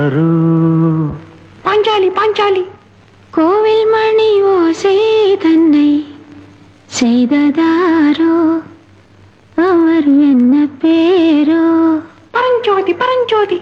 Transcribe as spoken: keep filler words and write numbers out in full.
பாஞ்சாலி பாஞ்சாலி கோவில் மணி ஓசை தன்னை செய்ததாரோ, அவர் என்ன பேரோ? பரஞ்சோதி பரஞ்சோதி